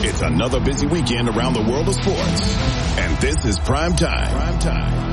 It's another busy weekend around the world of sports. And this is Prime Time.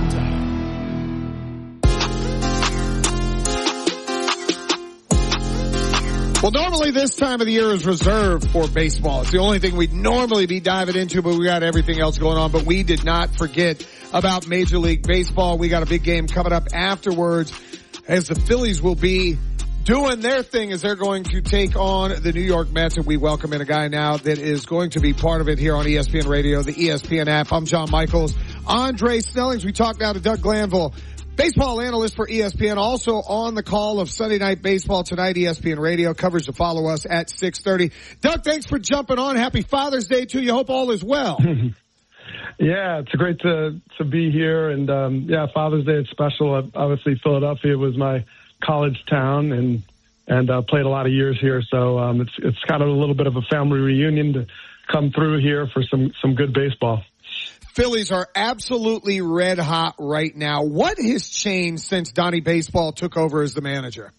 Well, normally this time of the year is reserved for baseball. It's the only thing we'd normally be diving into, but we got everything else going on. But we did not forget about Major League Baseball. We got a big game coming up afterwards as the Phillies will be doing their thing as they're going to take on the New York Mets. And we welcome in a guy now that is going to be part of it here on ESPN Radio, the ESPN app. I'm John Michaels. Andre Snellings. We talked now to Doug Glanville, baseball analyst for ESPN, also on the call of Sunday Night Baseball tonight. ESPN Radio covers to follow us at 6:30. Doug, thanks for jumping on. Happy Father's Day to you. Hope all is well. Yeah, it's great to be here. And, Father's Day is special. Obviously, Philadelphia was my college town and played a lot of years here. So, it's kind of a little bit of a family reunion to come through here for some good baseball. Phillies are absolutely red hot right now. What has changed since Donnie Baseball took over as the manager?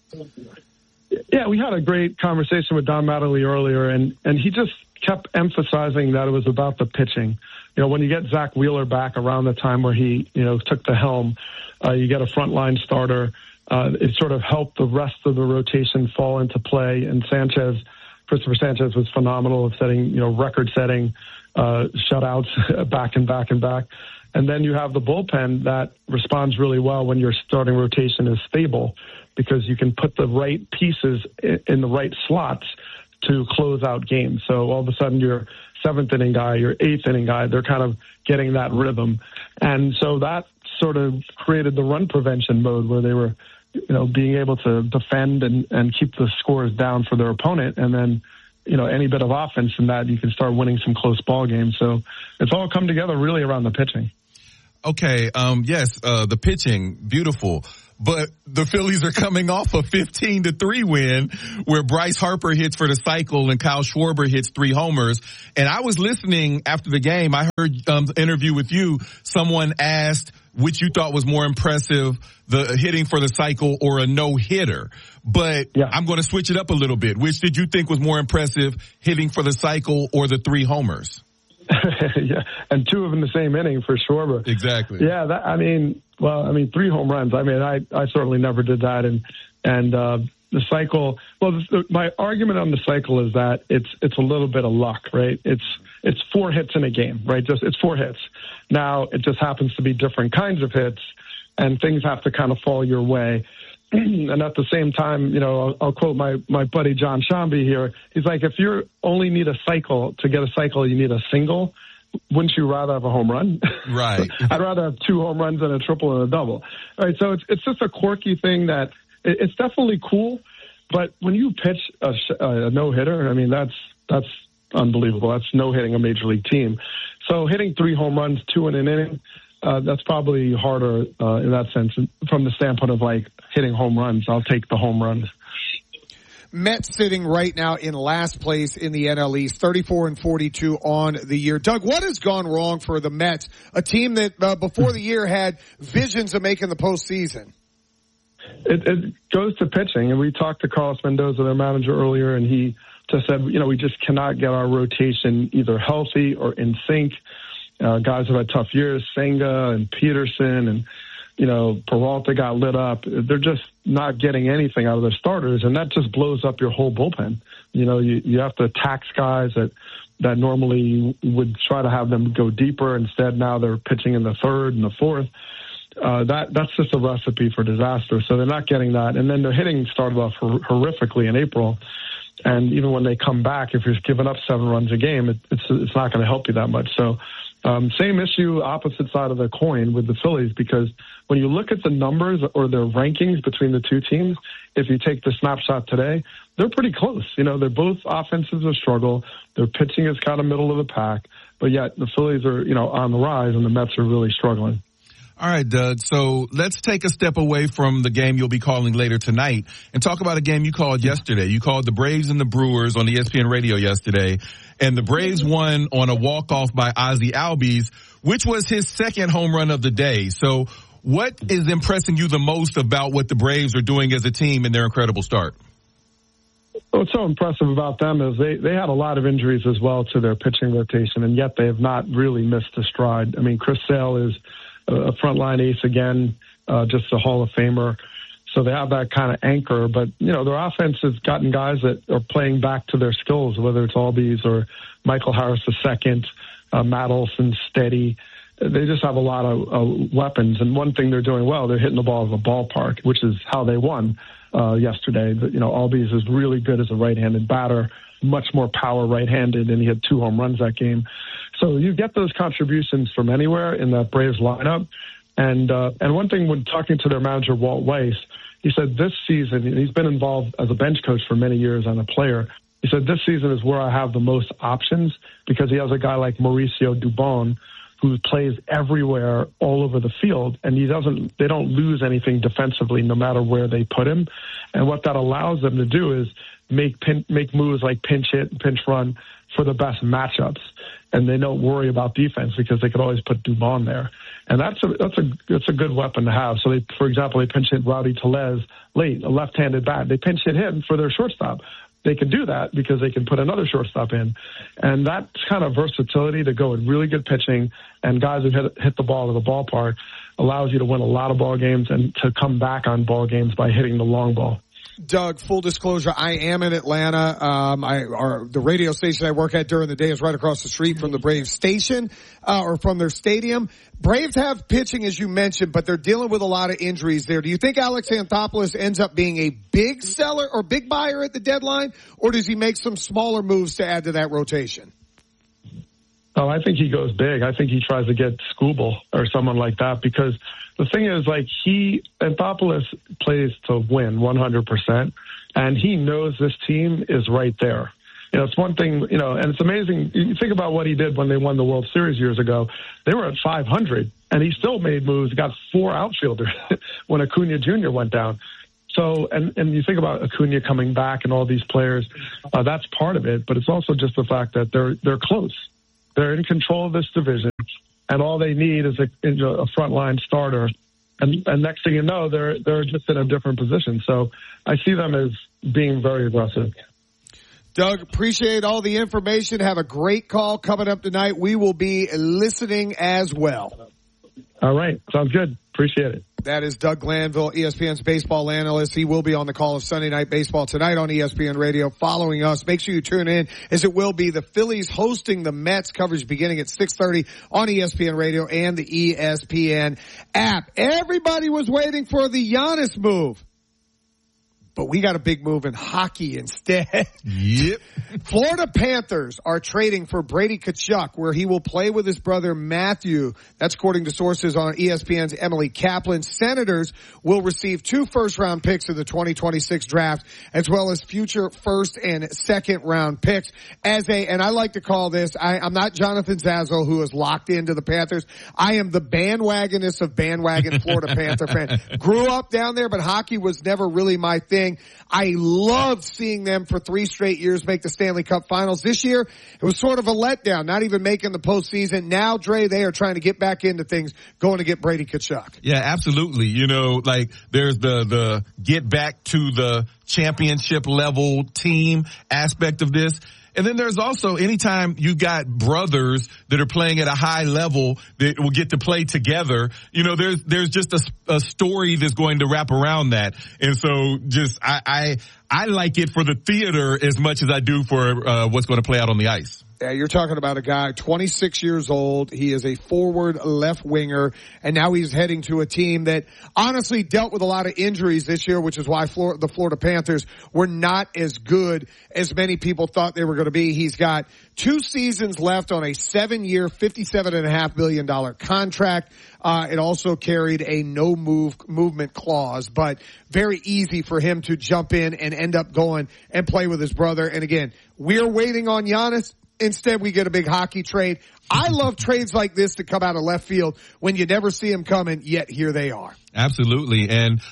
Yeah, we had a great conversation with Don Mattingly earlier, and he just kept emphasizing that it was about the pitching. You know, when you get Zach Wheeler back around the time where he, took the helm, you get a frontline starter. It sort of helped the rest of the rotation fall into play. And Christopher Sanchez was phenomenal at setting, record-setting shutouts back and back and back. And then you have the bullpen that responds really well when your starting rotation is stable because you can put the right pieces in the right slots to close out games. So all of a sudden your seventh inning guy, your eighth inning guy, they're kind of getting that rhythm. And so that sort of created the run prevention mode where they were, being able to defend and keep the scores down for their opponent. And then, any bit of offense in that, you can start winning some close ball games. So it's all come together really around the pitching. Okay. The pitching, beautiful. But the Phillies are coming off a 15-3 win where Bryce Harper hits for the cycle and Kyle Schwarber hits 3 homers. And I was listening after the game. I heard interview with you. Someone asked which you thought was more impressive, the hitting for the cycle or a no-hitter. But yeah. I'm going to switch it up a little bit. Which did you think was more impressive, hitting for the cycle or the 3 homers? Yeah, and 2 of them in the same inning for Schwarber. Exactly. Yeah, 3 home runs. I certainly never did that. And the cycle. Well, my argument on the cycle is that it's a little bit of luck, right? It's 4 hits in a game, right? It's 4 hits. Now it just happens to be different kinds of hits, and things have to kind of fall your way. And at the same time, I'll quote my buddy John Shambi here. He's like, if you only need a cycle to get a cycle, you need a single. Wouldn't you rather have a home run? Right. I'd rather have 2 home runs than a triple and a double. All right. So it's just a quirky thing that it's definitely cool. But when you pitch a no hitter, that's unbelievable. That's no hitting a major league team. So hitting 3 home runs, 2 in an inning, that's probably harder in that sense. From the standpoint of like hitting home runs, I'll take the home runs. Mets sitting right now in last place in the NL East, 34-42 on the year. Doug, what has gone wrong for the Mets, a team that before the year had visions of making the postseason? It goes to pitching, and we talked to Carlos Mendoza, their manager, earlier, and he just said, we just cannot get our rotation either healthy or in sync. Guys have had tough years, Senga and Peterson and, Peralta got lit up. They're just not getting anything out of their starters, and that just blows up your whole bullpen. You have to tax guys that normally you would try to have them go deeper. Instead, now they're pitching in the 3rd and the 4th. That's just a recipe for disaster. So they're not getting that. And then their hitting started off horrifically in April. And even when they come back, if you're giving up 7 runs a game, it's not going to help you that much. So same issue, opposite side of the coin with the Phillies, because when you look at the numbers or the rankings between the 2 teams, if you take the snapshot today, they're pretty close. They're both offenses a struggle. Their pitching is kind of middle of the pack, but yet the Phillies are, on the rise and the Mets are really struggling. All right, Doug. So let's take a step away from the game you'll be calling later tonight and talk about a game you called yesterday. You called the Braves and the Brewers on ESPN Radio yesterday, and the Braves won on a walk-off by Ozzie Albies, which was his 2nd home run of the day. So what is impressing you the most about what the Braves are doing as a team in their incredible start? What's so impressive about them is they had a lot of injuries as well to their pitching rotation, and yet they have not really missed a stride. I mean, Chris Sale is a frontline ace again, just a Hall of Famer. So they have that kind of anchor. But, their offense has gotten guys that are playing back to their skills, whether it's Albies or Michael Harris II, Matt Olson, Steady. They just have a lot of weapons. And one thing they're doing well, they're hitting the ball in the ballpark, which is how they won yesterday. Albies is really good as a right-handed batter, much more power right-handed, and he had 2 home runs that game. So you get those contributions from anywhere in that Braves lineup. And one thing when talking to their manager, Walt Weiss, he said this season, he's been involved as a bench coach for many years and a player. He said this season is where I have the most options because he has a guy like Mauricio Dubon who plays everywhere all over the field, and they don't lose anything defensively no matter where they put him. And what that allows them to do is make moves like pinch hit and pinch run for the best matchups. And they don't worry about defense because they could always put Dubon there. And that's a good weapon to have. So for example, they pinch hit Rowdy Tellez late, a left-handed bat. They pinch hit him for their shortstop. They can do that because they can put another shortstop in. And that kind of versatility to go with really good pitching and guys who hit the ball to the ballpark allows you to win a lot of ball games and to come back on ball games by hitting the long ball. Doug, full disclosure, I am in Atlanta. The radio station I work at during the day is right across the street from the Braves station, or from their stadium. Braves have pitching, as you mentioned, but they're dealing with a lot of injuries there. Do you think Alex Anthopoulos ends up being a big seller or big buyer at the deadline, or does he make some smaller moves to add to that rotation? Oh, I think he goes big. I think he tries to get Skubal or someone like that because the thing is, Anthopoulos plays to win 100%, and he knows this team is right there. It's one thing, and it's amazing. You think about what he did when they won the World Series years ago. They were at 500, and he still made moves. He got 4 outfielders when Acuna Jr. went down. So, and you think about Acuna coming back and all these players, that's part of it, but it's also just the fact that they're close. They're in control of this division, and all they need is a frontline starter. And next thing you know, they're just in a different position. So I see them as being very aggressive. Doug, appreciate all the information. Have a great call coming up tonight. We will be listening as well. All right. Sounds good. Appreciate it. That is Doug Glanville, ESPN's baseball analyst. He will be on the call of Sunday Night Baseball tonight on ESPN Radio following us. Make sure you tune in as it will be the Phillies hosting the Mets, coverage beginning at 6:30 on ESPN Radio and the ESPN app. Everybody was waiting for the Giannis move, but we got a big move in hockey instead. Yep. Florida Panthers are trading for Brady Tkachuk, where he will play with his brother Matthew. That's according to sources on ESPN's Emily Kaplan. Senators will receive 2 first-round picks in the 2026 draft, as well as future first and second round picks. And I like to call this, I'm not Jonathan Zazzle, who is locked into the Panthers. I am the bandwagonist of bandwagon Florida Panther fan. Grew up down there, but hockey was never really my thing. I loved seeing them for 3 straight years make the Stanley Cup Finals. This year, it was sort of a letdown, not even making the postseason. Now, Dre, they are trying to get back into things, going to get Brady Tkachuk. Yeah, absolutely. There's the get back to the championship level team aspect of this. And then there's also, anytime you got brothers that are playing at a high level that will get to play together, there's just a story that's going to wrap around that. And so I like it for the theater as much as I do for what's going to play out on the ice. Yeah, you're talking about a guy, 26 years old. He is a forward left winger, and now he's heading to a team that honestly dealt with a lot of injuries this year, which is why the Florida Panthers were not as good as many people thought they were going to be. He's got 2 seasons left on a 7-year, $57.5 million contract. It also carried a no movement clause, but very easy for him to jump in and end up going and play with his brother. And again, we're waiting on Giannis. Instead, we get a big hockey trade. I love trades like this to come out of left field when you never see them coming, yet here they are. Absolutely. And,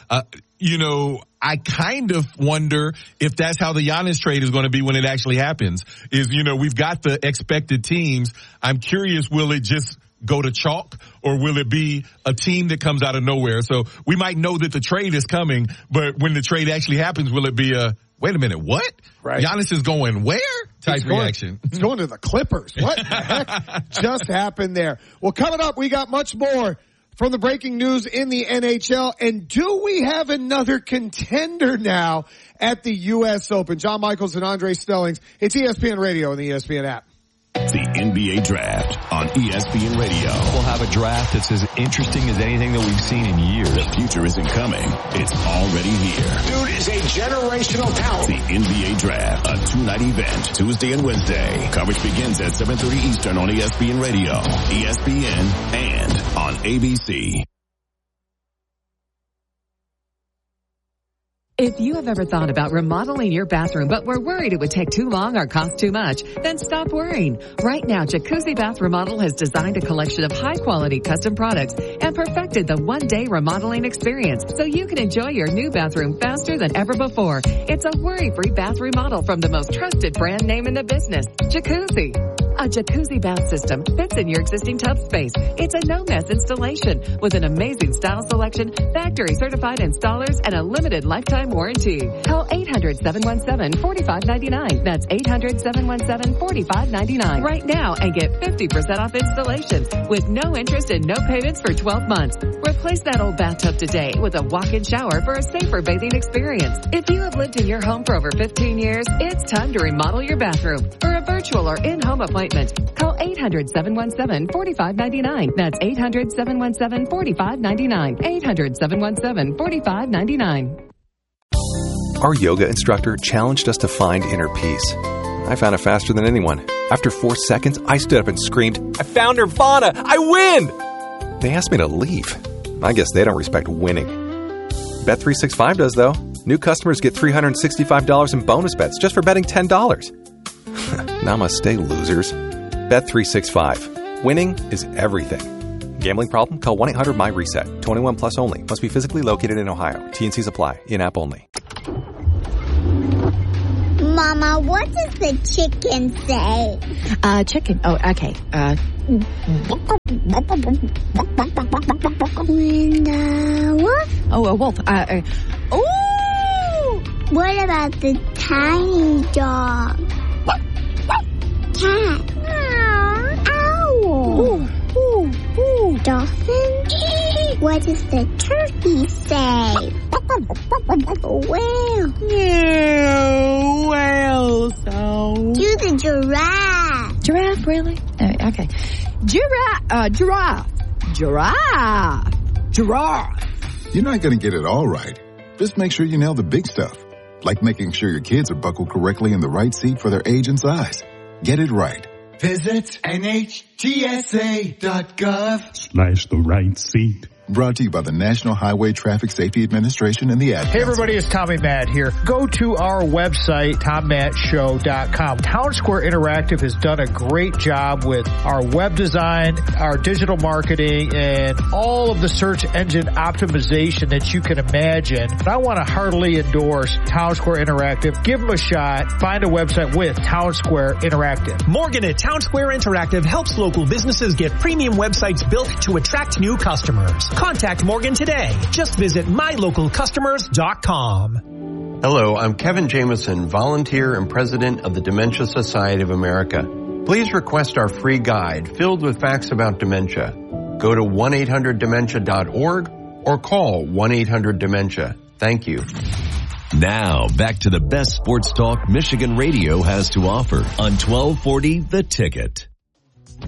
I kind of wonder if that's how the Giannis trade is going to be when it actually happens. We've got the expected teams. I'm curious, will it just go to chalk, or will it be a team that comes out of nowhere? So we might know that the trade is coming, but when the trade actually happens, will it be a, wait a minute, what? Right. Giannis is going where? Type reaction. He's going to the Clippers. What the heck just happened there? Well, coming up, we got much more from the breaking news in the NHL. And do we have another contender now at the U.S. Open? John Michaels and Andre Stellings. It's ESPN Radio and the ESPN app. The NBA Draft on ESPN Radio. We'll have a draft that's as interesting as anything that we've seen in years. The future isn't coming. It's already here. Dude is a generational talent. The NBA Draft, a two-night event, Tuesday and Wednesday. Coverage begins at 7:30 Eastern on ESPN Radio, ESPN, and on ABC. If you have ever thought about remodeling your bathroom but were worried it would take too long or cost too much, then stop worrying. Right now, Jacuzzi Bath Remodel has designed a collection of high-quality custom products and perfected the one-day remodeling experience so you can enjoy your new bathroom faster than ever before. It's a worry-free bath remodel from the most trusted brand name in the business, Jacuzzi. A jacuzzi bath system fits in your existing tub space. It's a no-mess installation with an amazing style selection, factory-certified installers, and a limited lifetime warranty. Call 800-717-4599. That's 800-717-4599 right now and get 50% off installations with no interest and no payments for 12 months. Replace that old bathtub today with a walk-in shower for a safer bathing experience. If you have lived in your home for over 15 years, it's time to remodel your bathroom. For a virtual or in-home appointment, call 800-717-4599. That's 800-717-4599. 800-717-4599. Our yoga instructor challenged us to find inner peace. I found it faster than anyone. After 4 seconds, I stood up and screamed, "I found Nirvana! I win!" They asked me to leave. I guess they don't respect winning. Bet365 does, though. New customers get $365 in bonus bets just for betting $10. Namaste, losers. Bet365. Winning is everything. Gambling problem? Call 1-800-MY-RESET. 21 plus only. Must be physically located in Ohio. T&Cs apply. In-app only. Mama, what does the chicken say? Chicken. Oh, okay. Wolf? Oh, a wolf. Ooh! What about the tiny dog? Cat. Owl. Ooh. Ooh. Ooh. Dolphin? What does the turkey say? Whale. No, whale sound. Do the giraffe. Giraffe, really? Okay. Giraffe. You're not going to get it all right. Just make sure you nail the big stuff, like making sure your kids are buckled correctly in the right seat for their age and size. Get it right. Visit NHTSA.gov/the right seat. Brought to you by the National Highway Traffic Safety Administration and the Ad Council. Hey everybody, it's Tommy Matt here. Go to our website, TomMattShow.com. Town Square Interactive has done a great job with our web design, our digital marketing, and all of the search engine optimization that you can imagine. And I want to heartily endorse Town Square Interactive. Give them a shot. Find a website with Town Square Interactive. Morgan at Town Square Interactive helps local businesses get premium websites built to attract new customers. Contact Morgan today. Just visit mylocalcustomers.com. Hello, I'm Kevin Jameson, volunteer and president of the Dementia Society of America. Please request our free guide filled with facts about dementia. Go to 1-800-DEMENTIA.org or call 1-800-DEMENTIA. Thank you. Now, back to the best sports talk Michigan radio has to offer on 1240 The Ticket.